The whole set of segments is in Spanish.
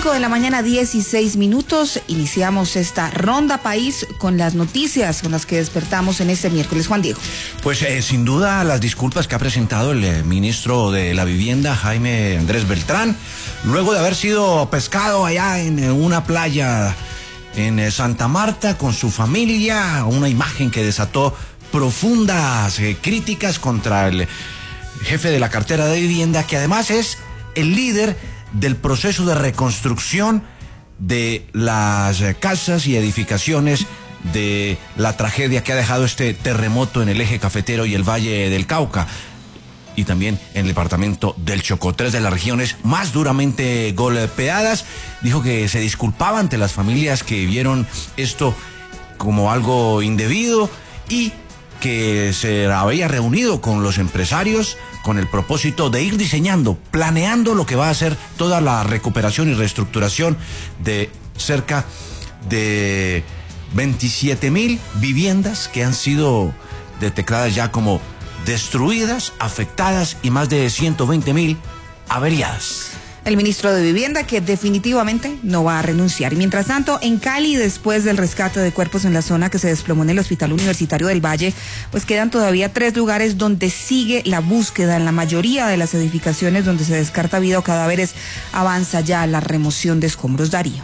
5 de la mañana, 16 minutos. Iniciamos esta ronda país con las noticias con las que despertamos en este miércoles. Juan Diego. Pues sin duda las disculpas que ha presentado el ministro de la Vivienda, Jaime Andrés Beltrán, luego de haber sido pescado allá en una playa en Santa Marta con su familia, una imagen que desató profundas críticas contra el jefe de la cartera de vivienda, que además es el líder del proceso de reconstrucción de las casas y edificaciones de la tragedia que ha dejado este terremoto en el eje cafetero y el Valle del Cauca, y también en el departamento del Chocó, 3 de las regiones más duramente golpeadas. Dijo que se disculpaba ante las familias que vieron esto como algo indebido y que se había reunido con los empresarios con el propósito de ir diseñando, planeando lo que va a ser toda la recuperación y reestructuración de cerca de 27,000 viviendas que han sido detectadas ya como destruidas, afectadas y más de 120,000 averiadas. El ministro de Vivienda que definitivamente no va a renunciar. Mientras tanto, en Cali, después del rescate de cuerpos en la zona que se desplomó en el Hospital Universitario del Valle, pues quedan todavía 3 lugares donde sigue la búsqueda. En la mayoría de las edificaciones donde se descarta vida o cadáveres avanza ya la remoción de escombros. Darío.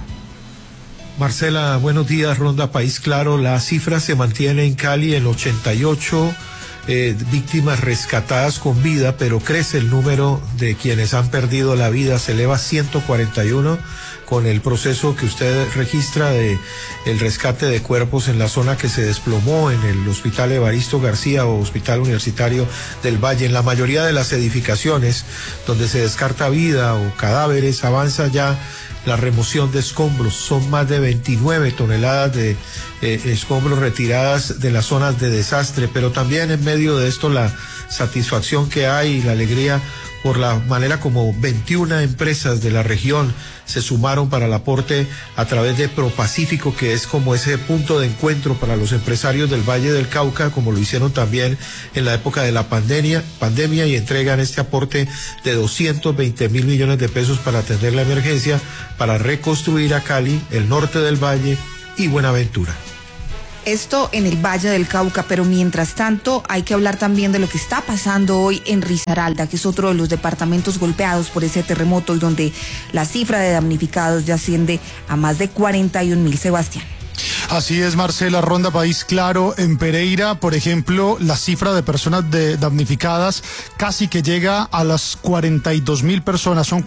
Marcela, buenos días. Ronda País Claro. La cifra se mantiene en Cali en 88 víctimas rescatadas con vida, pero crece el número de quienes han perdido la vida, se eleva a 141 con el proceso que usted registra de el rescate de cuerpos en la zona que se desplomó en el Hospital Evaristo García o Hospital Universitario del Valle. En la mayoría de las edificaciones donde se descarta vida o cadáveres avanza ya la remoción de escombros. Son más de 29 toneladas de escombros retiradas de las zonas de desastre, pero también en medio de esto la satisfacción que hay y la alegría por la manera como 21 empresas de la región se sumaron para el aporte a través de ProPacífico, que es como ese punto de encuentro para los empresarios del Valle del Cauca, como lo hicieron también en la época de la pandemia, y entregan este aporte de 220,000 millones de pesos para atender la emergencia, para reconstruir a Cali, el norte del Valle y Buenaventura. Esto en el Valle del Cauca, pero mientras tanto hay que hablar también de lo que está pasando hoy en Risaralda, que es otro de los departamentos golpeados por ese terremoto y donde la cifra de damnificados ya asciende a más de 41,000. Sebastián. Así es, Marcela. Ronda País Claro. En Pereira, por ejemplo, la cifra de personas damnificadas casi que llega a las 42,000 personas. Son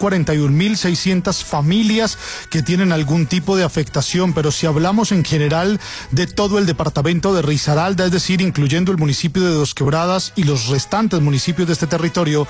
41,600 familias que tienen algún tipo de afectación, pero si hablamos en general de todo el departamento de Risaralda, es decir, incluyendo el municipio de Dos Quebradas y los restantes municipios de este territorio,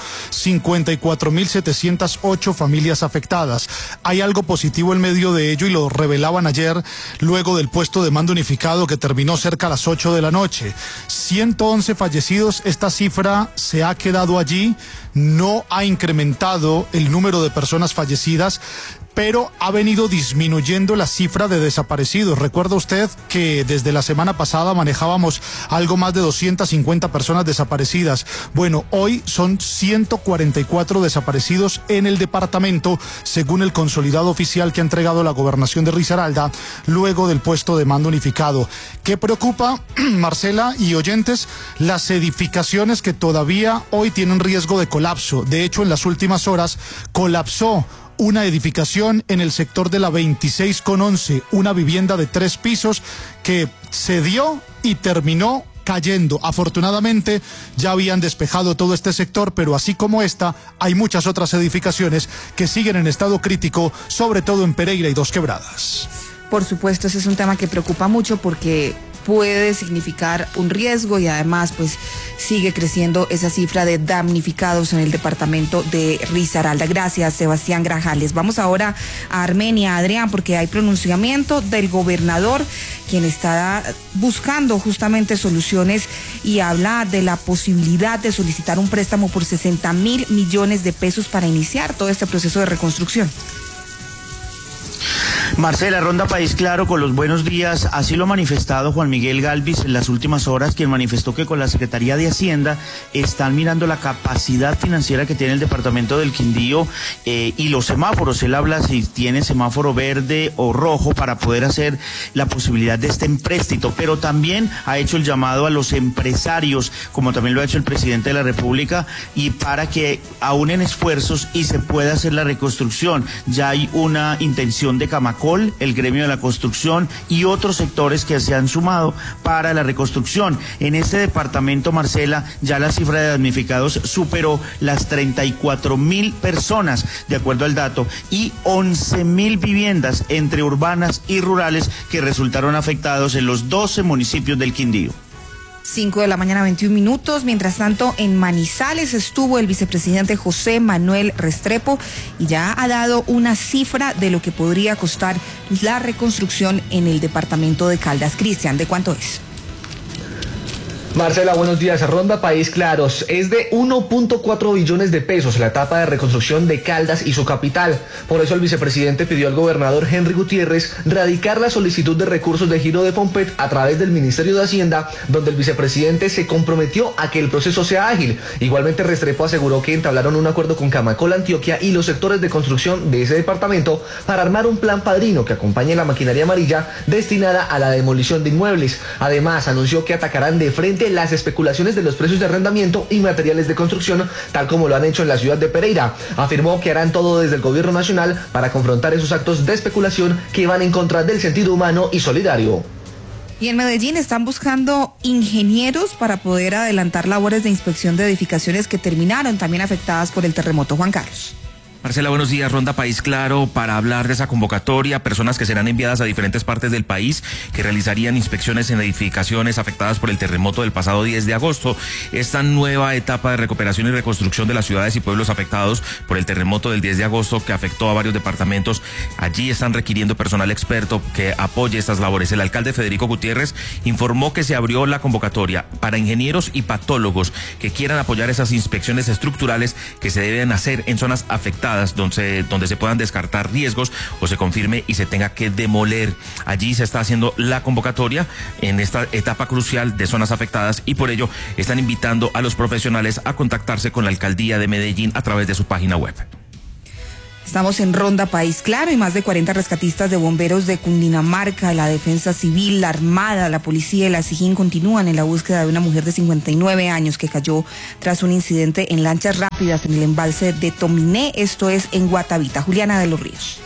54,708 familias afectadas. Hay algo positivo en medio de ello y lo revelaban ayer luego del puesto de mando unificado que terminó cerca a las 8 de la noche. 111 fallecidos, esta cifra se ha quedado allí, no ha incrementado el número de personas fallecidas, pero ha venido disminuyendo la cifra de desaparecidos. Recuerda usted que desde la semana pasada manejábamos algo más de 250 personas desaparecidas. Bueno, hoy son 144 desaparecidos en el departamento, según el consolidado oficial que ha entregado la gobernación de Risaralda, luego del puesto de mando unificado. ¿Qué preocupa, Marcela y oyentes? Las edificaciones que todavía hoy tienen riesgo de colapso. De hecho, en las últimas horas colapsó una edificación en el sector de la 26 con 11, una vivienda de 3 pisos que se dio y terminó cayendo. Afortunadamente ya habían despejado todo este sector, pero así como esta, hay muchas otras edificaciones que siguen en estado crítico, sobre todo en Pereira y Dos Quebradas. Por supuesto, ese es un tema que preocupa mucho porque puede significar un riesgo y además pues sigue creciendo esa cifra de damnificados en el departamento de Risaralda. Gracias, Sebastián Grajales. Vamos ahora a Armenia, Adrián, porque hay pronunciamiento del gobernador, quien está buscando justamente soluciones y habla de la posibilidad de solicitar un préstamo por 60,000 millones de pesos para iniciar todo este proceso de reconstrucción. Marcela, Ronda País Claro, con los buenos días. Así lo ha manifestado Juan Miguel Galvis en las últimas horas, quien manifestó que con la Secretaría de Hacienda están mirando la capacidad financiera que tiene el departamento del Quindío y los semáforos. Él habla si tiene semáforo verde o rojo para poder hacer la posibilidad de este empréstito, pero también ha hecho el llamado a los empresarios, como también lo ha hecho el presidente de la República, y para que aúnen esfuerzos y se pueda hacer la reconstrucción. Ya hay una intención de Camacol, el gremio de la construcción y otros sectores que se han sumado para la reconstrucción. En este departamento, Marcela, ya la cifra de damnificados superó las 34.000 personas, de acuerdo al dato, y 11.000 viviendas entre urbanas y rurales que resultaron afectados en los 12 municipios del Quindío. 5 de la mañana, 21 minutos. Mientras tanto, en Manizales estuvo el vicepresidente José Manuel Restrepo y ya ha dado una cifra de lo que podría costar la reconstrucción en el departamento de Caldas. Cristian, ¿de cuánto es? Marcela, buenos días. Ronda País Claros. Es de 1.4 billones de pesos la etapa de reconstrucción de Caldas y su capital. Por eso el vicepresidente pidió al gobernador Henry Gutiérrez radicar la solicitud de recursos de giro de Fompet a través del Ministerio de Hacienda, donde el vicepresidente se comprometió a que el proceso sea ágil. Igualmente, Restrepo aseguró que entablaron un acuerdo con Camacol Antioquia y los sectores de construcción de ese departamento para armar un plan padrino que acompañe la maquinaria amarilla destinada a la demolición de inmuebles. Además, anunció que atacarán de frente las especulaciones de los precios de arrendamiento y materiales de construcción, tal como lo han hecho en la ciudad de Pereira. Afirmó que harán todo desde el gobierno nacional para confrontar esos actos de especulación que van en contra del sentido humano y solidario. Y en Medellín están buscando ingenieros para poder adelantar labores de inspección de edificaciones que terminaron también afectadas por el terremoto. Juan Carlos. Marcela, buenos días. Ronda País Claro para hablar de esa convocatoria, personas que serán enviadas a diferentes partes del país que realizarían inspecciones en edificaciones afectadas por el terremoto del pasado 10 de agosto. Esta nueva etapa de recuperación y reconstrucción de las ciudades y pueblos afectados por el terremoto del 10 de agosto que afectó a varios departamentos. Allí están requiriendo personal experto que apoye estas labores. El alcalde Federico Gutiérrez informó que se abrió la convocatoria para ingenieros y patólogos que quieran apoyar esas inspecciones estructurales que se deben hacer en zonas afectadas, donde se puedan descartar riesgos o se confirme y se tenga que demoler. Allí se está haciendo la convocatoria en esta etapa crucial de zonas afectadas y por ello están invitando a los profesionales a contactarse con la alcaldía de Medellín a través de su página web. Estamos en Ronda País Claro y más de 40 rescatistas de bomberos de Cundinamarca, la Defensa Civil, la Armada, la Policía y la SIJIN continúan en la búsqueda de una mujer de 59 años que cayó tras un incidente en lanchas rápidas en el embalse de Tominé, esto es en Guatavita. Juliana de los Ríos.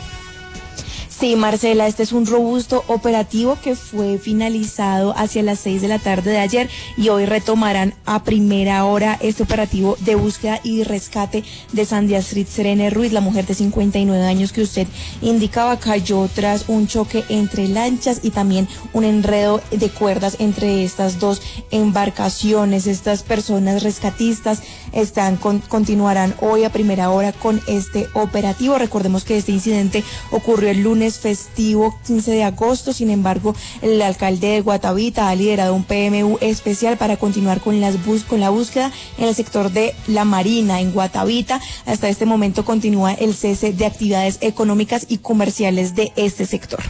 Sí, Marcela, este es un robusto operativo que fue finalizado hacia las 6 de la tarde de ayer y hoy retomarán a primera hora este operativo de búsqueda y rescate de Sandia Street Serene Ruiz, la mujer de 59 años que usted indicaba, cayó tras un choque entre lanchas y también un enredo de cuerdas entre estas dos embarcaciones. Estas personas rescatistas continuarán hoy a primera hora con este operativo. Recordemos que este incidente ocurrió el lunes festivo 15 de agosto, sin embargo, el alcalde de Guatavita ha liderado un PMU especial para continuar con la búsqueda en el sector de la Marina, en Guatavita. Hasta este momento continúa el cese de actividades económicas y comerciales de este sector.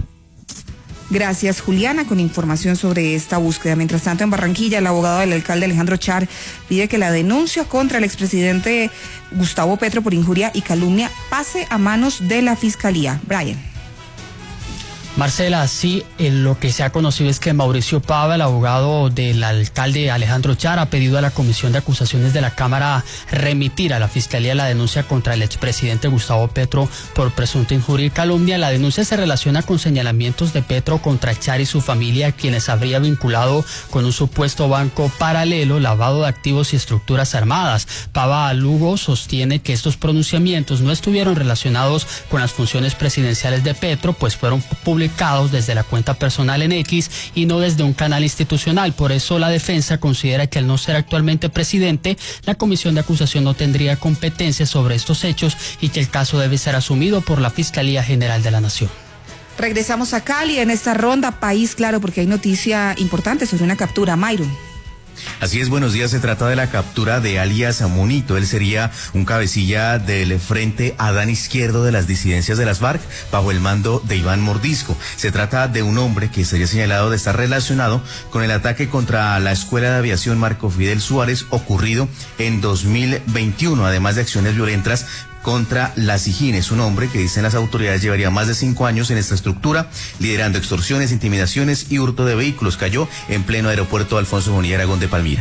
Gracias, Juliana, con información sobre esta búsqueda. Mientras tanto, en Barranquilla, el abogado del alcalde Alejandro Char pide que la denuncia contra el expresidente Gustavo Petro por injuria y calumnia pase a manos de la Fiscalía. Brian. Marcela, sí, lo que se ha conocido es que Mauricio Pava, el abogado del alcalde Alejandro Char, ha pedido a la Comisión de Acusaciones de la Cámara remitir a la Fiscalía la denuncia contra el expresidente Gustavo Petro por presunta injuria y calumnia. La denuncia se relaciona con señalamientos de Petro contra Char y su familia, quienes habría vinculado con un supuesto banco paralelo, lavado de activos y estructuras armadas. Pava Lugo sostiene que estos pronunciamientos no estuvieron relacionados con las funciones presidenciales de Petro, pues fueron publicados desde la cuenta personal en X y no desde un canal institucional. Por eso la defensa considera que al no ser actualmente presidente, la Comisión de Acusación no tendría competencia sobre estos hechos y que el caso debe ser asumido por la Fiscalía General de la Nación. Regresamos a Cali en esta ronda País Claro porque hay noticia importante sobre una captura. Myron. Así es, buenos días. Se trata de la captura de alias Monito. Él sería un cabecilla del Frente Adán Izquierdo de las disidencias de las FARC bajo el mando de Iván Mordisco. Se trata de un hombre que sería señalado de estar relacionado con el ataque contra la Escuela de Aviación Marco Fidel Suárez ocurrido en 2021, además de acciones violentas contra la SIJIN. Es un hombre que dicen las autoridades llevaría más de 5 años en esta estructura, liderando extorsiones, intimidaciones y hurto de vehículos. Cayó en pleno aeropuerto Alfonso Bonilla Aragón de Palmira.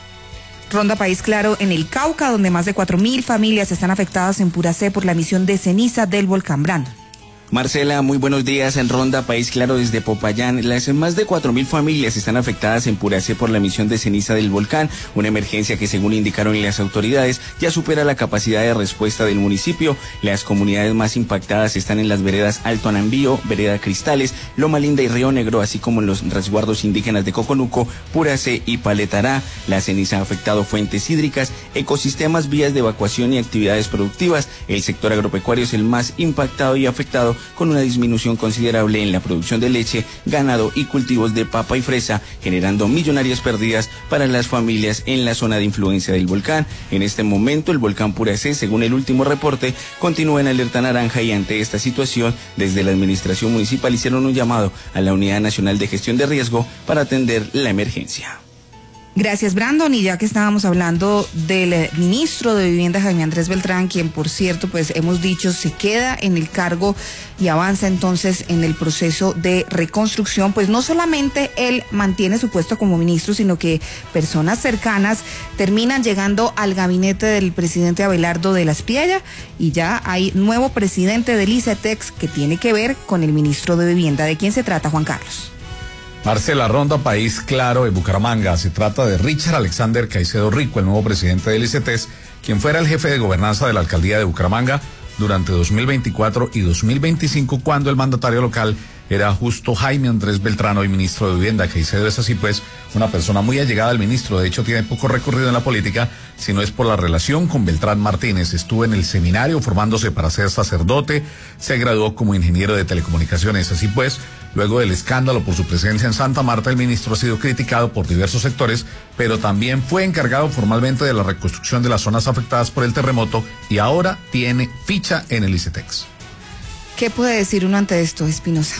Ronda País Claro en el Cauca, donde más de 4.000 familias están afectadas en Puracé por la emisión de ceniza del volcán Brandon. Marcela, muy buenos días. En Ronda País Claro desde Popayán, las más de 4.000 familias están afectadas en Puracé por la emisión de ceniza del volcán, una emergencia que, según indicaron las autoridades, ya supera la capacidad de respuesta del municipio. Las comunidades más impactadas están en las veredas Alto Anambío, Vereda Cristales, Loma Linda y Río Negro, así como en los resguardos indígenas de Coconuco, Puracé y Paletará. La ceniza ha afectado fuentes hídricas, ecosistemas, vías de evacuación y actividades productivas. El sector agropecuario es el más impactado y afectado, con una disminución considerable en la producción de leche, ganado y cultivos de papa y fresa, generando millonarias pérdidas para las familias en la zona de influencia del volcán. En este momento, el volcán Puracé, según el último reporte, continúa en alerta naranja, y ante esta situación, desde la administración municipal hicieron un llamado a la Unidad Nacional de Gestión de Riesgo para atender la emergencia. Gracias, Brandon. Y ya que estábamos hablando del ministro de Vivienda, Jaime Andrés Beltrán, quien, por cierto, pues hemos dicho se queda en el cargo y avanza entonces en el proceso de reconstrucción, pues no solamente él mantiene su puesto como ministro, sino que personas cercanas terminan llegando al gabinete del presidente Abelardo de la Espriella, y ya hay nuevo presidente del ICETEX que tiene que ver con el ministro de Vivienda. ¿De quién se trata, Juan Carlos? Marcela, Ronda País Claro de Bucaramanga. Se trata de Richard Alexander Caicedo Rico, el nuevo presidente del ICETEX, quien fuera el jefe de gobernanza de la alcaldía de Bucaramanga durante 2024 y 2025, cuando el mandatario local era justo Jaime Andrés Beltrán, hoy ministro de Vivienda. Caicedo es así pues una persona muy allegada al ministro. De hecho, tiene poco recorrido en la política, si no es por la relación con Beltrán Martínez. Estuvo en el seminario formándose para ser sacerdote, se graduó como ingeniero de telecomunicaciones. Así pues, luego del escándalo por su presencia en Santa Marta, el ministro ha sido criticado por diversos sectores, pero también fue encargado formalmente de la reconstrucción de las zonas afectadas por el terremoto y ahora tiene ficha en el ICETEX. ¿Qué puede decir uno ante esto, Espinosa?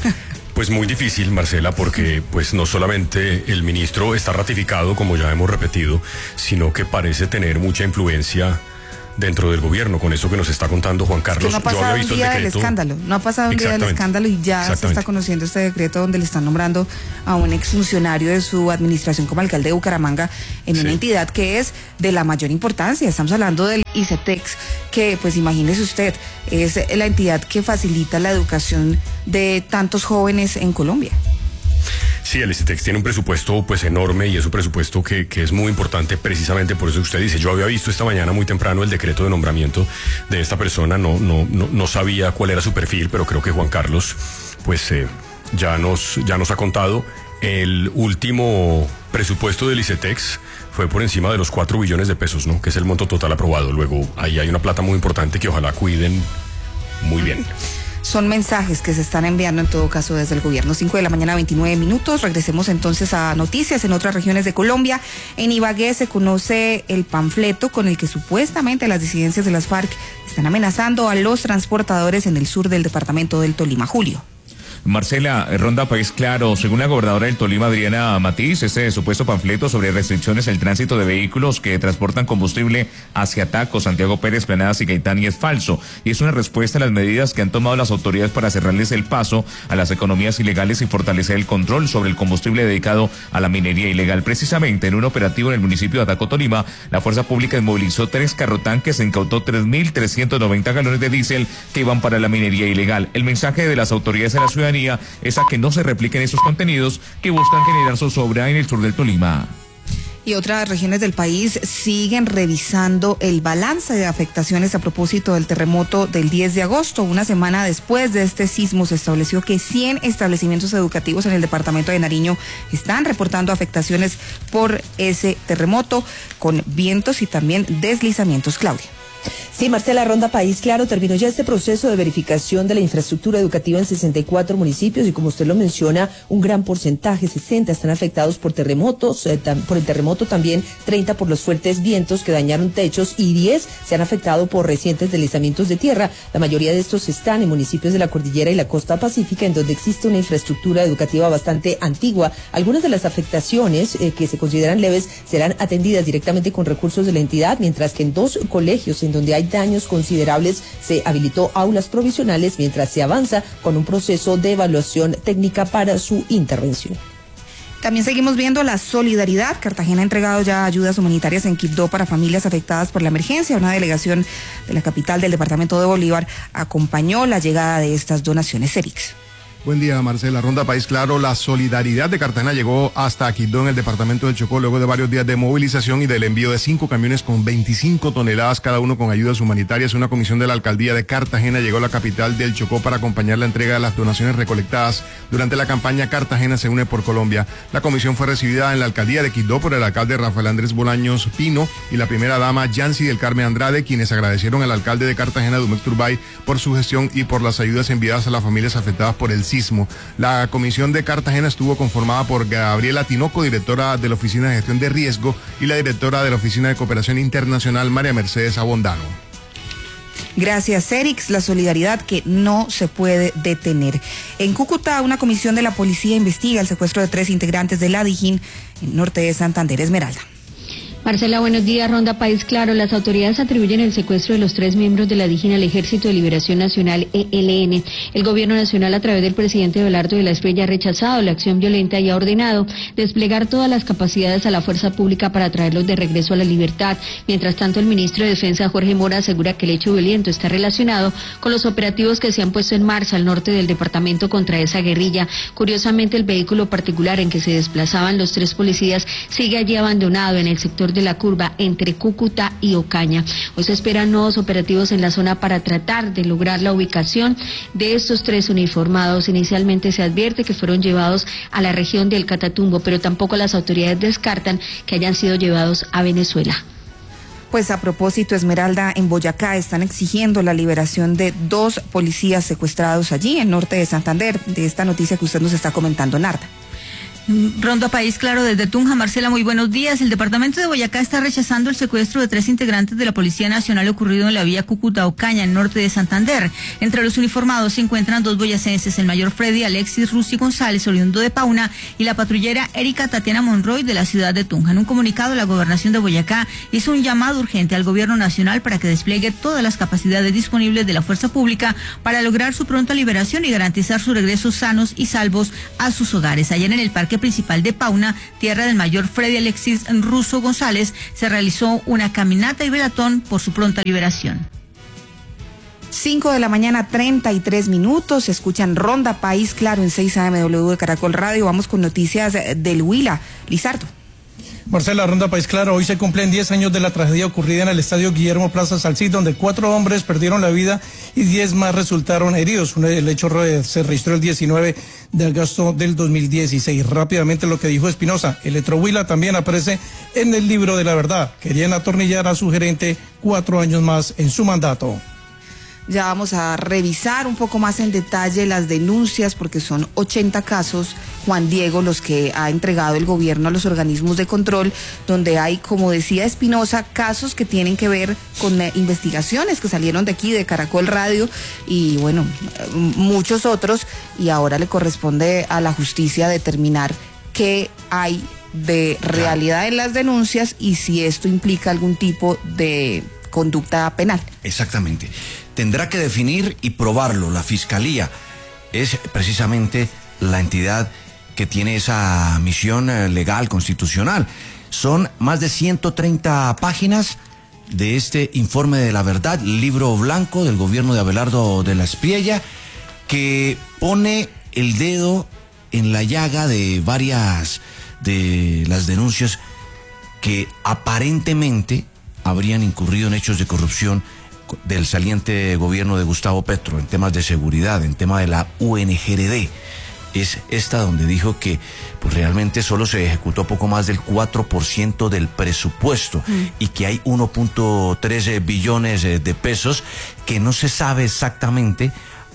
Pues muy difícil, Marcela, porque pues no solamente el ministro está ratificado, como ya hemos repetido, sino que parece tener mucha influencia dentro del gobierno, con eso que nos está contando Juan Carlos. Es que no ha pasado un día del escándalo, no ha pasado un día del escándalo y ya se está conociendo este decreto donde le están nombrando a un exfuncionario de su administración como alcalde de Bucaramanga en una entidad que es de la mayor importancia. Estamos hablando del ICETEX, que pues imagínese usted, es la entidad que facilita la educación de tantos jóvenes en Colombia. Sí, el ICETEX tiene un presupuesto pues enorme, y es un presupuesto que es muy importante, precisamente por eso que usted dice. Yo había visto esta mañana muy temprano el decreto de nombramiento de esta persona, no sabía cuál era su perfil, pero creo que Juan Carlos pues ya nos ha contado. El último presupuesto del ICETEX fue por encima de los 4 billones de pesos, ¿no? Que es el monto total aprobado. Luego ahí hay una plata muy importante que ojalá cuiden muy bien. Son mensajes que se están enviando en todo caso desde el gobierno. 5:29 a.m. Regresemos entonces a noticias en otras regiones de Colombia. En Ibagué se conoce el panfleto con el que supuestamente las disidencias de las FARC están amenazando a los transportadores en el sur del departamento del Tolima. Julio. Marcela, Ronda País Claro. Según la gobernadora del Tolima, Adriana Matiz, este supuesto panfleto sobre restricciones al tránsito de vehículos que transportan combustible hacia Taco, Santiago Pérez, Planadas y Gaitán, y es falso. Y es una respuesta a las medidas que han tomado las autoridades para cerrarles el paso a las economías ilegales y fortalecer el control sobre el combustible dedicado a la minería ilegal. Precisamente en un operativo en el municipio de Ataco, Tolima, la fuerza pública movilizó 3 carrotanques e incautó 3.390 galones de diésel que iban para la minería ilegal. El mensaje de las autoridades a la ciudadanía es a que no se repliquen esos contenidos que buscan generar zozobra en el sur del Tolima. Y otras regiones del país siguen revisando el balance de afectaciones a propósito del terremoto del 10 de agosto. Una semana después de este sismo se estableció que 100 establecimientos educativos en el departamento de Nariño están reportando afectaciones por ese terremoto, con vientos y también deslizamientos. Claudia. Sí, Marcela, Ronda País Claro terminó ya este proceso de verificación de la infraestructura educativa en 64 municipios y como usted lo menciona, un gran porcentaje, 60, están afectados por terremotos, por el terremoto también 30 por los fuertes vientos que dañaron techos y 10 se han afectado por recientes deslizamientos de tierra. La mayoría de estos están en municipios de la cordillera y la costa pacífica, en donde existe una infraestructura educativa bastante antigua. Algunas de las afectaciones que se consideran leves serán atendidas directamente con recursos de la entidad, mientras que en 2 colegios en donde hay daños considerables se habilitó aulas provisionales mientras se avanza con un proceso de evaluación técnica para su intervención. También seguimos viendo la solidaridad. Cartagena ha entregado ya ayudas humanitarias en Quibdó para familias afectadas por la emergencia. Una delegación de la capital del departamento de Bolívar acompañó la llegada de estas donaciones. Erix. Buen día, Marcela. Ronda País Claro. La solidaridad de Cartagena llegó hasta Quibdó, en el departamento del Chocó, luego de varios días de movilización y del envío de 5 camiones con 25 toneladas cada uno con ayudas humanitarias. Una comisión de la alcaldía de Cartagena llegó a la capital del Chocó para acompañar la entrega de las donaciones recolectadas durante la campaña Cartagena se une por Colombia. La comisión fue recibida en la alcaldía de Quibdó por el alcalde Rafael Andrés Bolaños Pino y la primera dama Yancy del Carmen Andrade, quienes agradecieron al alcalde de Cartagena, Dumek Turbay, por su gestión y por las ayudas enviadas a las familias afectadas por el sismo. La comisión de Cartagena estuvo conformada por Gabriela Tinoco, directora de la Oficina de Gestión de Riesgo, y la directora de la Oficina de Cooperación Internacional, María Mercedes Abondano. Gracias, Erix. La solidaridad que no se puede detener. En Cúcuta, una comisión de la policía investiga el secuestro de 3 integrantes de la DIJÍN en el norte de Santander. Esmeralda. Marcela, buenos días. Ronda País Claro. Las autoridades atribuyen el secuestro de los 3 miembros de la DIJÍN al Ejército de Liberación Nacional, ELN. El gobierno nacional, a través del presidente Abelardo de la Espriella, ha rechazado la acción violenta y ha ordenado desplegar todas las capacidades a la fuerza pública para traerlos de regreso a la libertad. Mientras tanto, el ministro de Defensa, Jorge Mora, asegura que el hecho violento está relacionado con los operativos que se han puesto en marcha al norte del departamento contra esa guerrilla. Curiosamente, el vehículo particular en que se desplazaban los 3 policías sigue allí abandonado en el sector de la curva entre Cúcuta y Ocaña. Hoy se esperan nuevos operativos en la zona para tratar de lograr la ubicación de estos 3 uniformados. Inicialmente se advierte que fueron llevados a la región del Catatumbo, pero tampoco las autoridades descartan que hayan sido llevados a Venezuela. Pues a propósito, Esmeralda, en Boyacá están exigiendo la liberación de 2 policías secuestrados allí en norte de Santander. De esta noticia que usted nos está comentando, Narda. Ronda País Claro desde Tunja. Marcela, muy buenos días. El departamento de Boyacá está rechazando el secuestro de 3 integrantes de la Policía Nacional ocurrido en la vía Cúcuta-Ocaña, en norte de Santander. Entre los uniformados se encuentran 2 boyacenses, el mayor Freddy Alexis Rusti González, oriundo de Pauna, y la patrullera Erika Tatiana Monroy, de la ciudad de Tunja. En un comunicado, la Gobernación de Boyacá hizo un llamado urgente al gobierno nacional para que despliegue todas las capacidades disponibles de la fuerza pública para lograr su pronta liberación y garantizar su regreso sanos y salvos a sus hogares. Ayer en el Parque Principal de Pauna, tierra del mayor Freddy Alexis Russo González, se realizó una caminata y velatón por su pronta liberación. 5 de la mañana, 33 minutos. Escuchan Ronda País Claro en 6 AMW de Caracol Radio. Vamos con noticias del Huila. Lizardo. Marcela, Ronda País Claro. Hoy se cumplen 10 años de la tragedia ocurrida en el estadio Guillermo Plaza Salcid, donde 4 hombres perdieron la vida y 10 más resultaron heridos. El hecho se registró el 19 de agosto del 2016. Rápidamente lo que dijo Espinosa: Electrohuila también aparece en el libro de la verdad. Querían atornillar a su gerente 4 años más en su mandato. Ya vamos a revisar un poco más en detalle las denuncias, porque son 80 casos, Juan Diego, los que ha entregado el gobierno a los organismos de control, donde hay, como decía Espinosa, casos que tienen que ver con investigaciones que salieron de aquí, de Caracol Radio, y bueno, muchos otros, y ahora le corresponde a la justicia determinar qué hay de realidad en las denuncias y si esto implica algún tipo de conducta penal. Exactamente. Tendrá que definir y probarlo. La Fiscalía es precisamente la entidad que tiene esa misión legal, constitucional. Son más de 130 páginas de este informe de la verdad, libro blanco del gobierno de Abelardo de la Espriella, que pone el dedo en la llaga de varias de las denuncias que aparentemente habrían incurrido en hechos de corrupción del saliente gobierno de Gustavo Petro, en temas de seguridad, en tema de la UNGRD. es esta donde dijo que pues realmente solo se ejecutó poco más del 4% del presupuesto y que hay 1.13 billones de pesos que no se sabe exactamente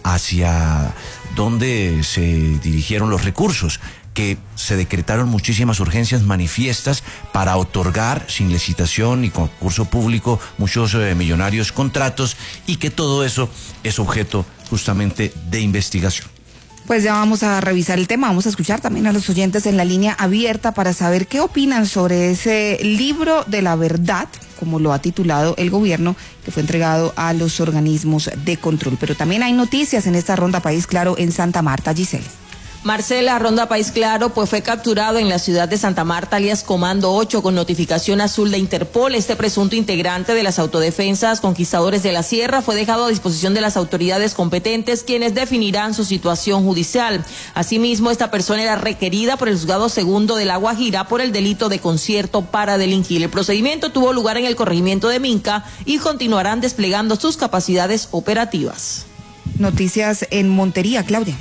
hacia dónde se dirigieron los recursos, que se decretaron muchísimas urgencias manifiestas para otorgar sin licitación y concurso público muchos millonarios contratos y que todo eso es objeto justamente de investigación. Pues ya vamos a revisar el tema, vamos a escuchar también a los oyentes en la línea abierta para saber qué opinan sobre ese libro de la verdad, como lo ha titulado el gobierno, que fue entregado a los organismos de control. Pero también hay noticias en esta Ronda País Claro en Santa Marta. Giselle. Marcela, Ronda País Claro, pues fue capturado en la ciudad de Santa Marta, alias Comando 8, con notificación azul de Interpol. Este presunto integrante de las autodefensas Conquistadores de la Sierra fue dejado a disposición de las autoridades competentes, quienes definirán su situación judicial. Asimismo, esta persona era requerida por el juzgado segundo de La Guajira por el delito de concierto para delinquir. El procedimiento tuvo lugar en el corregimiento de Minca y continuarán desplegando sus capacidades operativas. Noticias en Montería, Claudia.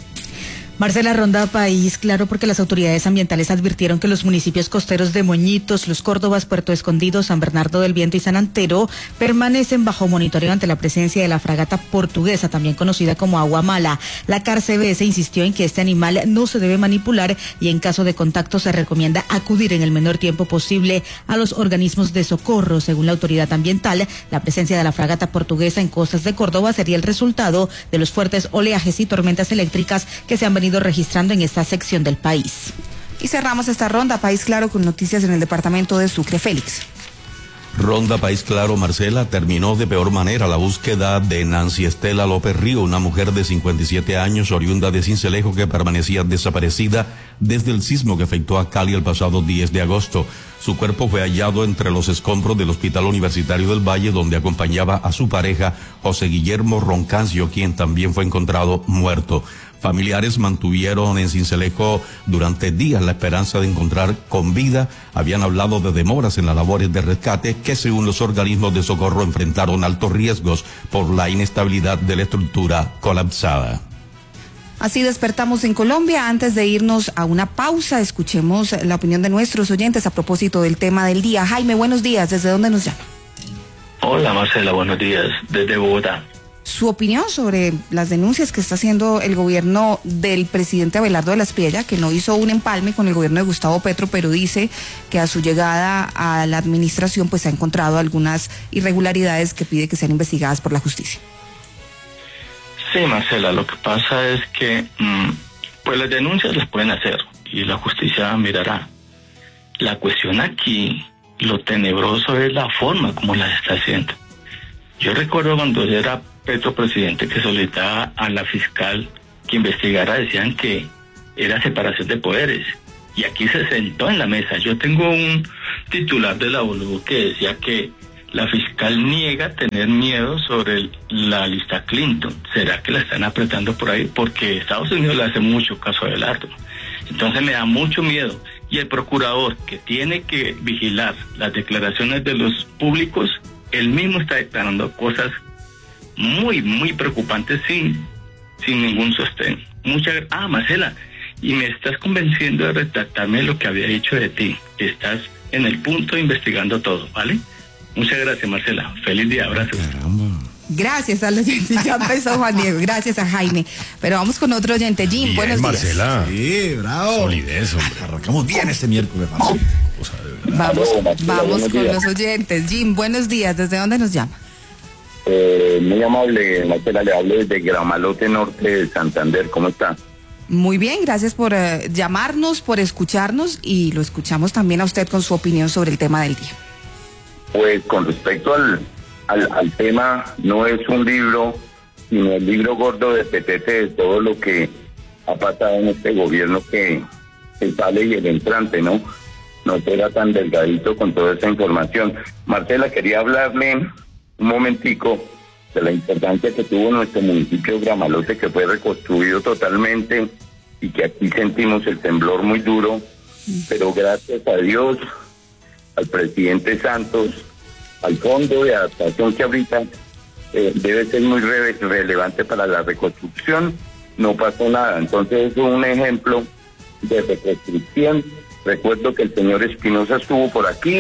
Marcela, Ronda País Claro, porque las autoridades ambientales advirtieron que los municipios costeros de Moñitos, Los Córdobas, Puerto Escondido, San Bernardo del Viento y San Antero permanecen bajo monitoreo ante la presencia de la fragata portuguesa, también conocida como Agua Mala. La CARCBS insistió en que este animal no se debe manipular y en caso de contacto se recomienda acudir en el menor tiempo posible a los organismos de socorro. Según la autoridad ambiental, la presencia de la fragata portuguesa en costas de Córdoba sería el resultado de los fuertes oleajes y tormentas eléctricas que se han venido registrando en esta sección del país. Y cerramos esta Ronda País Claro con noticias en el departamento de Sucre. Félix. Ronda País Claro, Marcela, terminó de peor manera la búsqueda de Nancy Estela López Río, una mujer de 57 años, oriunda de Sincelejo, que permanecía desaparecida desde el sismo que afectó a Cali el pasado 10 de agosto. Su cuerpo fue hallado entre los escombros del Hospital Universitario del Valle, donde acompañaba a su pareja, José Guillermo Roncancio, quien también fue encontrado muerto. Familiares mantuvieron en Sincelejo durante días la esperanza de encontrar con vida. Habían hablado de demoras en las labores de rescate que, según los organismos de socorro, enfrentaron altos riesgos por la inestabilidad de la estructura colapsada. Así despertamos en Colombia. Antes de irnos a una pausa, escuchemos la opinión de nuestros oyentes a propósito del tema del día. Jaime, buenos días. ¿Desde dónde nos llama? Hola, Marcela, buenos días. Desde Bogotá. Su opinión sobre las denuncias que está haciendo el gobierno del presidente Abelardo de la Espriella, que no hizo un empalme con el gobierno de Gustavo Petro, pero dice que a su llegada a la administración pues ha encontrado algunas irregularidades que pide que sean investigadas por la justicia. Sí, Marcela, lo que pasa es que pues las denuncias las pueden hacer y la justicia mirará. La cuestión aquí, lo tenebroso es la forma como las está haciendo. Yo recuerdo cuando era Petro presidente que solicitaba a la fiscal que investigara, decían que era separación de poderes. Y aquí se sentó en la mesa. Yo tengo un titular de la ONU que decía que la fiscal niega tener miedo sobre la lista Clinton. ¿Será que la están apretando por ahí? Porque Estados Unidos le hace mucho caso a Abelardo. Entonces me da mucho miedo. Y el procurador que tiene que vigilar las declaraciones de los públicos, él mismo está declarando cosas muy, muy preocupantes sin ningún sostén. Marcela, y me estás convenciendo de retractarme lo que había dicho de ti. Estás en el punto investigando todo, ¿vale? Muchas gracias, Marcela. Feliz día, abrazo. Gracias al oyente, ya empezó Juan Diego, gracias a Jaime. Pero vamos con otro oyente, Jim, bien, buenos días. Marcela. Sí, bravo. Solidez, hombre. Arrancamos bien este miércoles, Marcela. Vamos con los oyentes. Jim, buenos días, ¿desde dónde nos llama? Muy amable, Marcela, le hablo desde Gramalote Norte de Santander, ¿cómo está? Muy bien, gracias por llamarnos, por escucharnos y lo escuchamos también a usted con su opinión sobre el tema del día. Pues con respecto al tema, no es un libro, sino el libro gordo de Petete de todo lo que ha pasado en este gobierno que sale y el entrante, ¿no? No será tan delgadito con toda esa información. Marcela, quería hablarle un momentico de la importancia que tuvo nuestro municipio de Gramalote, que fue reconstruido totalmente y que aquí sentimos el temblor muy duro, pero gracias a Dios, al presidente Santos, al fondo de adaptación que ahorita debe ser muy relevante para la reconstrucción, no pasó nada. Entonces es un ejemplo de reconstrucción. Recuerdo que el señor Espinosa estuvo por aquí,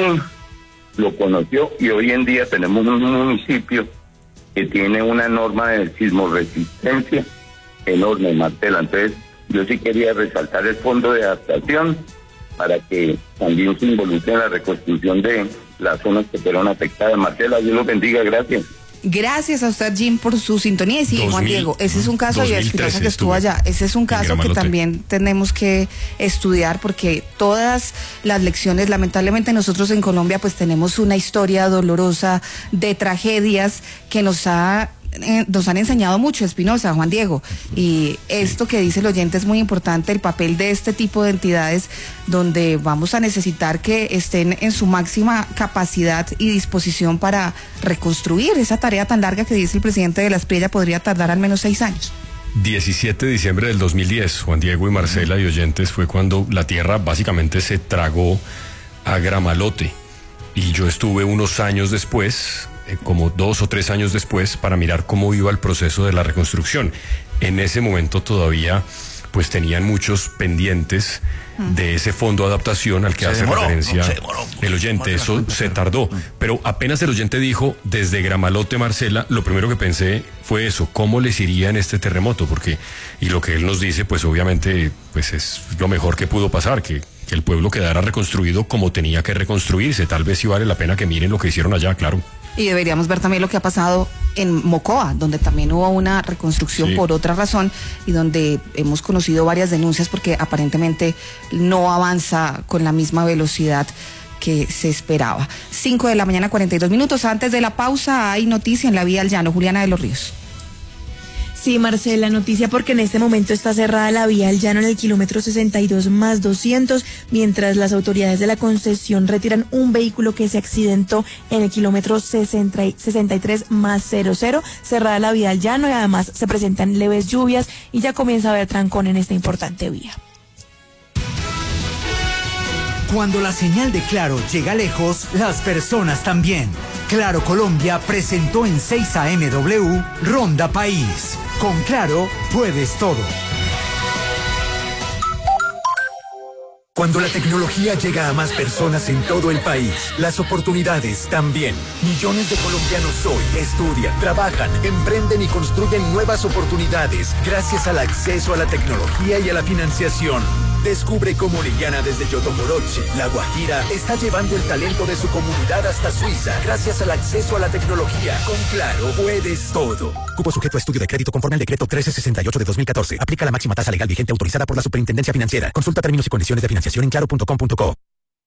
lo conoció, y hoy en día tenemos un municipio que tiene una norma de sismoresistencia enorme, Marcela. Entonces yo sí quería resaltar el fondo de adaptación para que también se involucre en la reconstrucción de las zonas que fueron afectadas. Marcela, Dios los bendiga, gracias. Gracias a usted, Jim, por su sintonía. Y sí, Juan Diego, ese es un caso, y Espinosa que estuvo allá, ese es un caso que también tenemos que estudiar, porque todas las lecciones, lamentablemente nosotros en Colombia pues tenemos una historia dolorosa de tragedias que nos han enseñado mucho, Espinosa, Juan Diego, y esto que dice el oyente es muy importante, el papel de este tipo de entidades donde vamos a necesitar que estén en su máxima capacidad y disposición para reconstruir esa tarea tan larga que dice el presidente de la Espriella podría tardar al menos 6 años. 17 de diciembre del 2010, Juan Diego y Marcela y oyentes, fue cuando la tierra básicamente se tragó a Gramalote, y yo estuve unos años después, como 2 o 3 años después, para mirar cómo iba el proceso de la reconstrucción. En ese momento todavía pues tenían muchos pendientes de ese fondo de adaptación al que hace referencia el oyente. Eso se tardó, pero apenas el oyente dijo desde Gramalote, Marcela, lo primero que pensé fue eso, cómo les iría en este terremoto, porque, y lo que él nos dice, pues obviamente pues es lo mejor que pudo pasar, que el pueblo quedara reconstruido como tenía que reconstruirse. Tal vez sí vale la pena que miren lo que hicieron allá, claro. Y deberíamos ver también lo que ha pasado en Mocoa, donde también hubo una reconstrucción por otra razón, y donde hemos conocido varias denuncias porque aparentemente no avanza con la misma velocidad que se esperaba. 5 de la mañana, 42 minutos. Antes de la pausa hay noticia en la vía al llano. Juliana de los Ríos. Sí, Marcela, noticia porque en este momento está cerrada la vía al llano en el kilómetro 62+200, mientras las autoridades de la concesión retiran un vehículo que se accidentó en el kilómetro 63+00, cerrada la vía al llano, y además se presentan leves lluvias y ya comienza a haber trancón en esta importante vía. Cuando la señal de Claro llega lejos, las personas también. Claro Colombia presentó en 6 AM Ronda País. Con Claro puedes todo. Cuando la tecnología llega a más personas en todo el país, las oportunidades también. Millones de colombianos hoy estudian, trabajan, emprenden y construyen nuevas oportunidades gracias al acceso a la tecnología y a la financiación. Descubre cómo Orellana desde Yotomoroche, La Guajira, está llevando el talento de su comunidad hasta Suiza gracias al acceso a la tecnología. Con Claro puedes todo. Cupo sujeto a estudio de crédito conforme al decreto 1368 de 2014. Aplica la máxima tasa legal vigente autorizada por la Superintendencia Financiera. Consulta términos y condiciones de financiación en claro.com.co.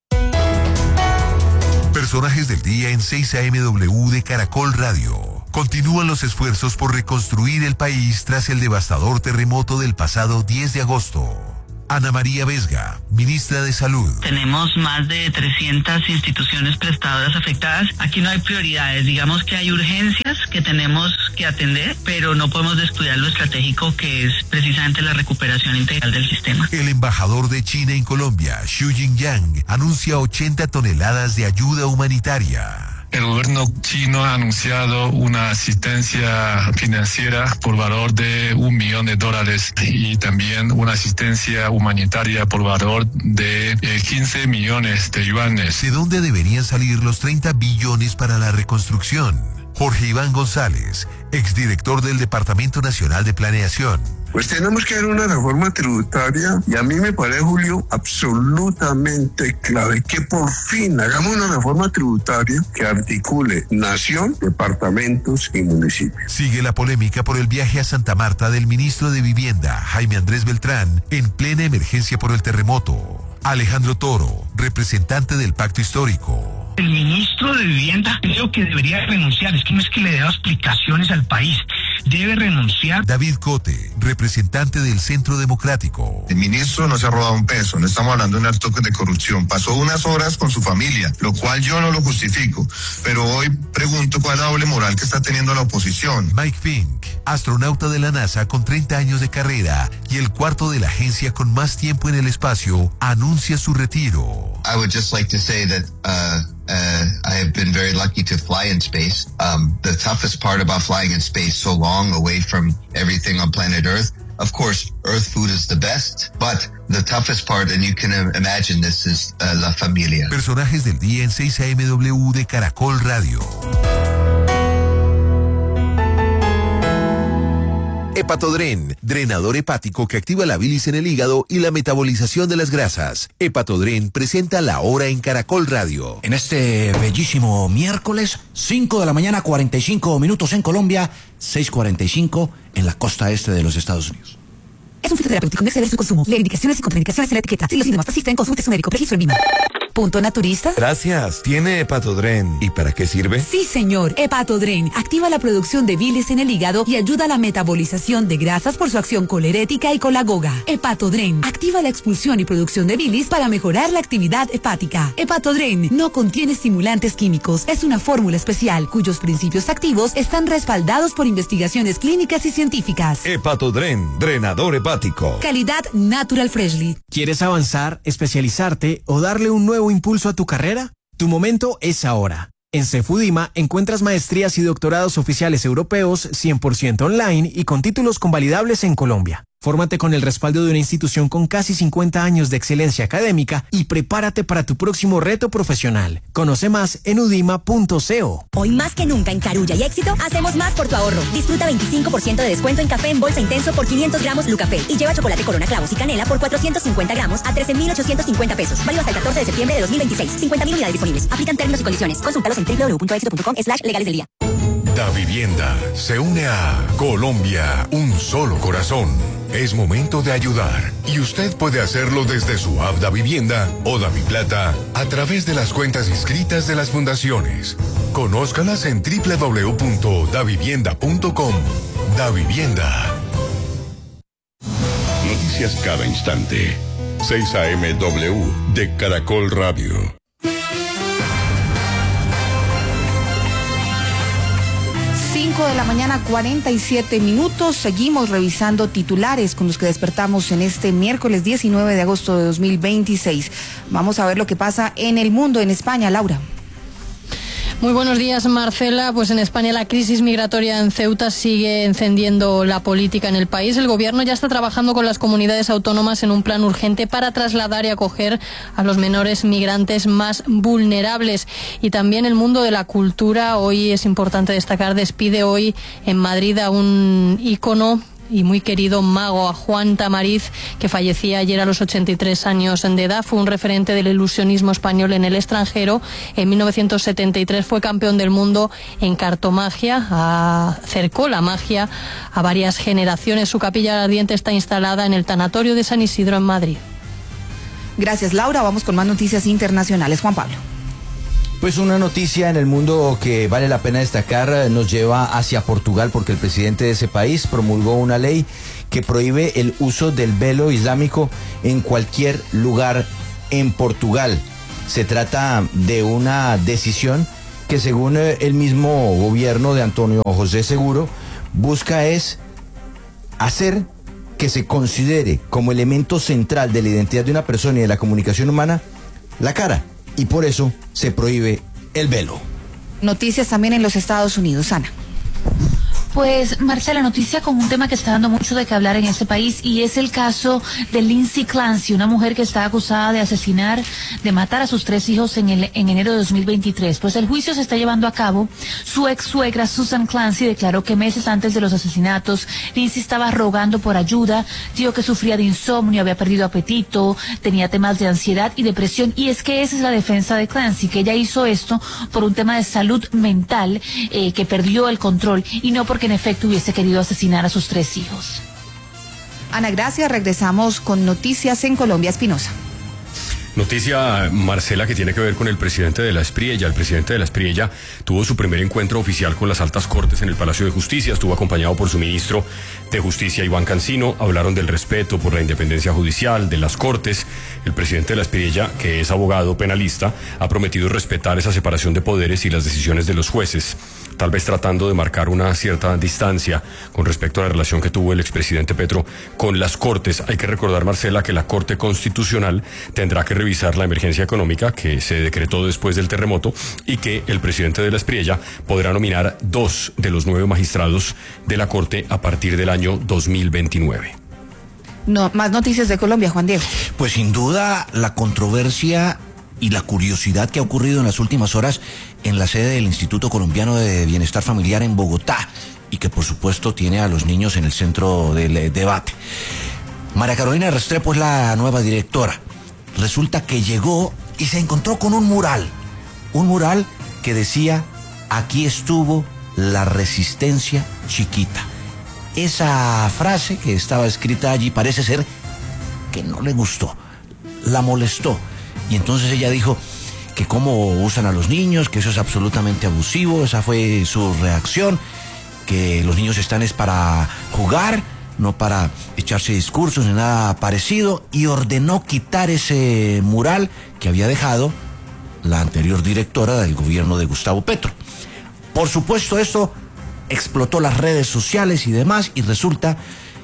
Personajes del día en 6 AMW de Caracol Radio. Continúan los esfuerzos por reconstruir el país tras el devastador terremoto del pasado 10 de agosto. Ana María Vesga, ministra de Salud. Tenemos más de 300 instituciones prestadoras afectadas. Aquí no hay prioridades. Digamos que hay urgencias que tenemos que atender, pero no podemos descuidar lo estratégico, que es precisamente la recuperación integral del sistema. El embajador de China en Colombia, Xu Jingyang, anuncia 80 toneladas de ayuda humanitaria. El gobierno chino ha anunciado una asistencia financiera por valor de $1 millón y también una asistencia humanitaria por valor de 15 millones de yuanes. ¿De dónde deberían salir los 30 billones para la reconstrucción? Jorge Iván González, exdirector del Departamento Nacional de Planeación. Pues tenemos que hacer una reforma tributaria, y a mí me parece, Julio, absolutamente clave que por fin hagamos una reforma tributaria que articule nación, departamentos y municipios. Sigue la polémica por el viaje a Santa Marta del ministro de Vivienda, Jaime Andrés Beltrán, en plena emergencia por el terremoto. Alejandro Toro, representante del Pacto Histórico. El ministro de Vivienda creo que debería renunciar. Es que no es que le dé explicaciones al país. Debe renunciar. David Cote, representante del Centro Democrático. El ministro no se ha robado un peso. No estamos hablando de un acto de corrupción. Pasó unas horas con su familia, lo cual yo no lo justifico. Pero hoy pregunto cuál es la doble moral que está teniendo la oposición. Mike Fink, astronauta de la NASA con 30 años de carrera y el cuarto de la agencia con más tiempo en el espacio, anuncia su retiro. I would just like to say that I have been very lucky to fly in space. The toughest part about flying in space so long away from everything on planet Earth Of course, earth food is the best, but the toughest part, and you can imagine this, is la familia. Personajes del día en 6 AMW de Caracol Radio. Hepatodren, drenador hepático que activa la bilis en el hígado y la metabolización de las grasas. Hepatodren presenta La Hora en Caracol Radio. En este bellísimo miércoles, 5 de la mañana, 45 minutos en Colombia, 6:45 en la costa este de los Estados Unidos. Es un fitoterapéutico, no exceder su consumo. Lee indicaciones y contraindicaciones en la etiqueta. Si los síntomas persisten, consulte su médico. Registro en Lima. ¿Punto naturista? Gracias. ¿Tiene Hepatodren? ¿Y para qué sirve? Sí, señor. Hepatodren activa la producción de bilis en el hígado y ayuda a la metabolización de grasas por su acción colerética y colagoga. Hepatodren activa la expulsión y producción de bilis para mejorar la actividad hepática. Hepatodren no contiene estimulantes químicos. Es una fórmula especial cuyos principios activos están respaldados por investigaciones clínicas y científicas. Hepatodren, drenador hepático. Calidad Natural Freshly. ¿Quieres avanzar, especializarte o darle un nuevo impulso a tu carrera? Tu momento es ahora. En Cefudima encuentras maestrías y doctorados oficiales europeos 100% online y con títulos convalidables en Colombia. Fórmate con el respaldo de una institución con casi 50 años de excelencia académica y prepárate para tu próximo reto profesional. Conoce más en udima.co. Hoy más que nunca en Carulla y Éxito hacemos más por tu ahorro. Disfruta 25% de descuento en café en bolsa intenso por 500 gramos Lucafé y lleva chocolate Corona Clavos y Canela por 450 gramos a 13,850 pesos. Válido hasta el 14 de septiembre de 2026. 50.000 unidades disponibles. Aplican términos y condiciones. Consúltalos en www.exito.com/legales del día. Da Vivienda se une a Colombia, un solo corazón. Es momento de ayudar y usted puede hacerlo desde su app Da Vivienda o DaViplata a través de las cuentas inscritas de las fundaciones. Conózcalas en www.davivienda.com. Da Vivienda. Noticias cada instante. 6 AMW de Caracol Radio. 5 de la mañana, 47 minutos. Seguimos revisando titulares con los que despertamos en este miércoles 19 de agosto de 2026. Vamos a ver lo que pasa en el mundo, en España. Laura. Muy buenos días, Marcela. Pues en España la crisis migratoria en Ceuta sigue encendiendo la política en el país. El gobierno ya está trabajando con las comunidades autónomas en un plan urgente para trasladar y acoger a los menores migrantes más vulnerables. Y también el mundo de la cultura, hoy es importante destacar, despide hoy en Madrid a un ícono y muy querido mago, a Juan Tamariz, que fallecía ayer a los 83 años de edad. Fue un referente del ilusionismo español en el extranjero. En 1973 fue campeón del mundo en cartomagia, acercó la magia a varias generaciones. Su capilla ardiente está instalada en el Tanatorio de San Isidro en Madrid. Gracias, Laura. Vamos con más noticias internacionales. Juan Pablo. Pues una noticia en el mundo que vale la pena destacar nos lleva hacia Portugal, porque el presidente de ese país promulgó una ley que prohíbe el uso del velo islámico en cualquier lugar en Portugal. Se trata de una decisión que, según el mismo gobierno de Antonio José Seguro, busca es hacer que se considere como elemento central de la identidad de una persona y de la comunicación humana la cara. Y por eso se prohíbe el velo. Noticias también en los Estados Unidos, Ana. Pues, Marcela, noticia con un tema que está dando mucho de qué hablar en este país, y es el caso de Lindsay Clancy, una mujer que está acusada de asesinar, de matar a sus 3 hijos en enero de 2023. Pues el juicio se está llevando a cabo. Su ex suegra, Susan Clancy, declaró que meses antes de los asesinatos, Lindsay estaba rogando por ayuda, dijo que sufría de insomnio, había perdido apetito, tenía temas de ansiedad y depresión, y es que esa es la defensa de Clancy, que ella hizo esto por un tema de salud mental, que perdió el control, y no porque en efecto hubiese querido asesinar a sus 3 hijos. Ana, gracias. Regresamos con noticias en Colombia. Espinosa. Noticia, Marcela, que tiene que ver con el presidente de la Espriella. El presidente de la Espriella tuvo su primer encuentro oficial con las altas cortes en el Palacio de Justicia. Estuvo acompañado por su ministro de Justicia, Iván Cancino. Hablaron del respeto por la independencia judicial, de las cortes. El presidente de la Espriella, que es abogado penalista, ha prometido respetar esa separación de poderes y las decisiones de los jueces, tal vez tratando de marcar una cierta distancia con respecto a la relación que tuvo el expresidente Petro con las cortes. Hay que recordar, Marcela, que la Corte Constitucional tendrá que revisar la emergencia económica que se decretó después del terremoto, y que el presidente de la Espriella podrá nominar 2 de los 9 magistrados de la Corte a partir del año 2029. No, más noticias de Colombia, Juan Diego. Pues sin duda la controversia y la curiosidad que ha ocurrido en las últimas horas en la sede del Instituto Colombiano de Bienestar Familiar en Bogotá y que por supuesto tiene a los niños en el centro del debate. María Carolina Restrepo es la nueva directora. Resulta que llegó y se encontró con un mural que decía: aquí estuvo la resistencia chiquita. Esa frase que estaba escrita allí parece ser que no le gustó, la molestó. Y entonces ella dijo que cómo usan a los niños, que eso es absolutamente abusivo. Esa fue su reacción, que los niños están es para jugar, no para echarse discursos ni nada parecido, y ordenó quitar ese mural que había dejado la anterior directora del gobierno de Gustavo Petro. Por supuesto, esto explotó las redes sociales y demás, y resulta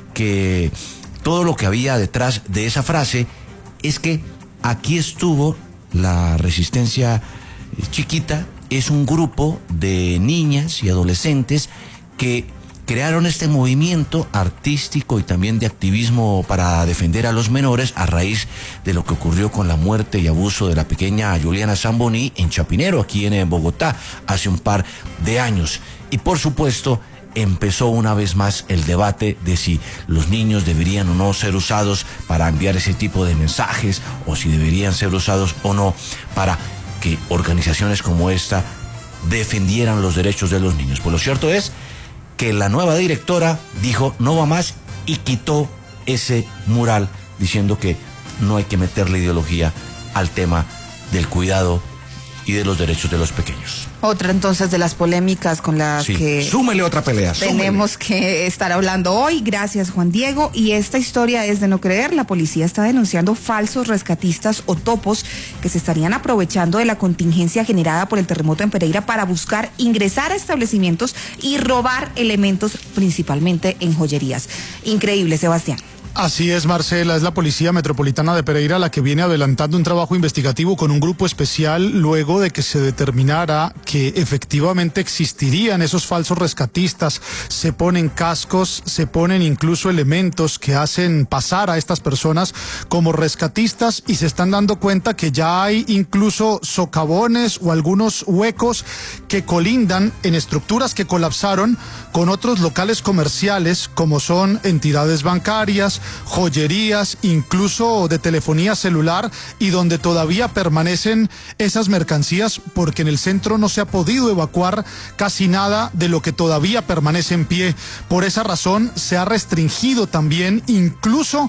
que todo lo que había detrás de esa frase es que aquí estuvo la resistencia chiquita. Es un grupo de niñas y adolescentes que crearon este movimiento artístico y también de activismo para defender a los menores a raíz de lo que ocurrió con la muerte y abuso de la pequeña Juliana Zamboní en Chapinero, aquí en Bogotá, hace un par de años. Y por supuesto, empezó una vez más el debate de si los niños deberían o no ser usados para enviar ese tipo de mensajes, o si deberían ser usados o no para que organizaciones como esta defendieran los derechos de los niños. Pues lo cierto es que la nueva directora dijo no va más y quitó ese mural, diciendo que no hay que meterle ideología al tema del cuidado y de los derechos de los pequeños. Otra entonces de las polémicas con las que súmele otra pelea. Tenemos que estar hablando hoy. Gracias, Juan Diego. Y esta historia es de no creer. La policía está denunciando falsos rescatistas o topos que se estarían aprovechando de la contingencia generada por el terremoto en Pereira para buscar ingresar a establecimientos y robar elementos, principalmente en joyerías. Increíble, Sebastián. Así es, Marcela, es la Policía Metropolitana de Pereira la que viene adelantando un trabajo investigativo con un grupo especial luego de que se determinara que efectivamente existirían esos falsos rescatistas. Se ponen cascos, se ponen incluso elementos que hacen pasar a estas personas como rescatistas, y se están dando cuenta que ya hay incluso socavones o algunos huecos que colindan en estructuras que colapsaron con otros locales comerciales, como son entidades bancarias, joyerías, incluso de telefonía celular, y donde todavía permanecen esas mercancías porque en el centro no se ha podido evacuar casi nada de lo que todavía permanece en pie. Por esa razón se ha restringido también incluso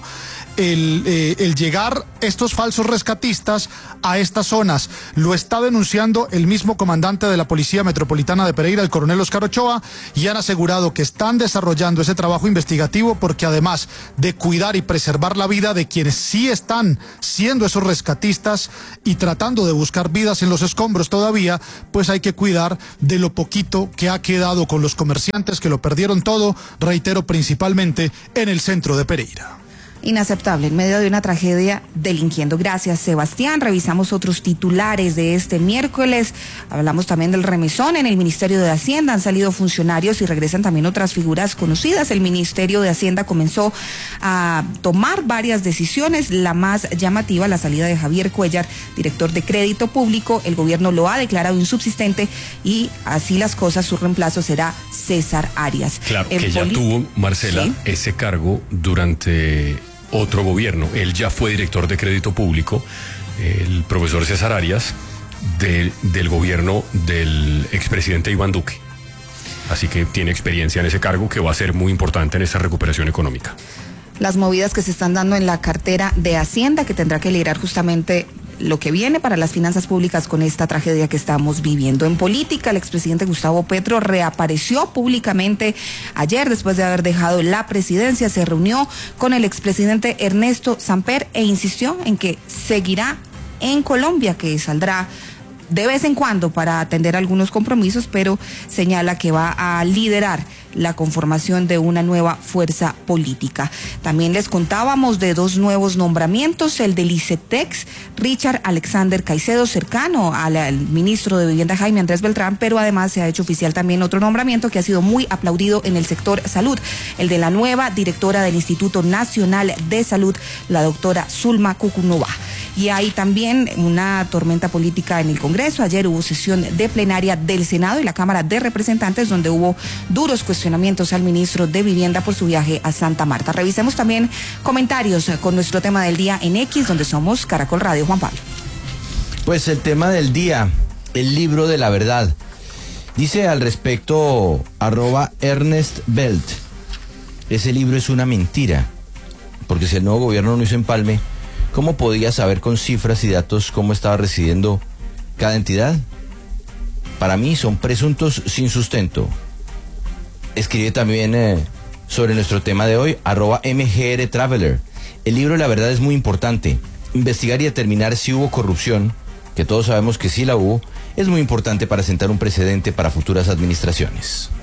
el llegar estos falsos rescatistas a estas zonas. Lo está denunciando el mismo comandante de la Policía Metropolitana de Pereira, el coronel Oscar Ochoa, y han asegurado que están desarrollando ese trabajo investigativo porque además de cuidar y preservar la vida de quienes sí están siendo esos rescatistas y tratando de buscar vidas en los escombros todavía, pues hay que cuidar de lo poquito que ha quedado con los comerciantes que lo perdieron todo, reitero, principalmente en el centro de Pereira. Inaceptable, en medio de una tragedia, delinquiendo. Gracias, Sebastián. Revisamos otros titulares de este miércoles. Hablamos también del remesón en el Ministerio de Hacienda. Han salido funcionarios y regresan también otras figuras conocidas. El Ministerio de Hacienda comenzó a tomar varias decisiones. La más llamativa, la salida de Javier Cuellar, director de Crédito Público. El gobierno lo ha declarado insubsistente y así las cosas, su reemplazo será César Arias. Claro, que ya tuvo, Marcela, ¿sí?, ese cargo durante otro gobierno. Él ya fue director de Crédito Público, el profesor César Arias, del gobierno del expresidente Iván Duque. Así que tiene experiencia en ese cargo que va a ser muy importante en esta recuperación económica. Las movidas que se están dando en la cartera de Hacienda, que tendrá que liderar justamente lo que viene para las finanzas públicas con esta tragedia que estamos viviendo. En política, el expresidente Gustavo Petro reapareció públicamente ayer después de haber dejado la presidencia. Se reunió con el expresidente Ernesto Samper e insistió en que seguirá en Colombia, que saldrá de vez en cuando para atender algunos compromisos, pero señala que va a liderar la conformación de una nueva fuerza política. También les contábamos de 2 nuevos nombramientos, el del ICETEX, Richard Alexander Caicedo, cercano al ministro de Vivienda Jaime Andrés Beltrán, pero además se ha hecho oficial también otro nombramiento que ha sido muy aplaudido en el sector salud, el de la nueva directora del Instituto Nacional de Salud, la doctora Zulma Cucunova. Y hay también una tormenta política en el Congreso. Ayer hubo sesión de plenaria del Senado y la Cámara de Representantes, donde hubo duros cuestionamientos al ministro de Vivienda por su viaje a Santa Marta. Revisemos también comentarios con nuestro tema del día en X, donde somos Caracol Radio. Juan Pablo. Pues el tema del día, el libro de la verdad. Dice al respecto @Ernest Belt, ese libro es una mentira, porque si el nuevo gobierno no hizo empalme, ¿cómo podía saber con cifras y datos cómo estaba residiendo cada entidad? Para mí son presuntos sin sustento. Escribe también sobre nuestro tema de hoy, @MGR Traveler. El libro de la verdad es muy importante. Investigar y determinar si hubo corrupción, que todos sabemos que sí la hubo, es muy importante para sentar un precedente para futuras administraciones.